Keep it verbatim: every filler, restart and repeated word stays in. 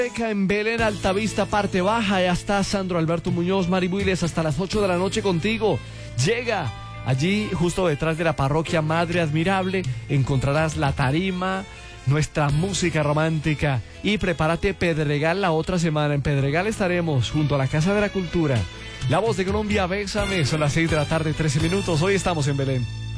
En Belén, Altavista, parte baja. Ya está Sandro Alberto Muñoz, Mari Builes, hasta las ocho de la noche contigo. Llega allí, justo detrás de la parroquia Madre Admirable, encontrarás la tarima, nuestra música romántica. Y prepárate, Pedregal, la otra semana. En Pedregal estaremos junto a la Casa de la Cultura. La Voz de Colombia, Bésame. Son las seis de la tarde, trece minutos. Hoy estamos en Belén.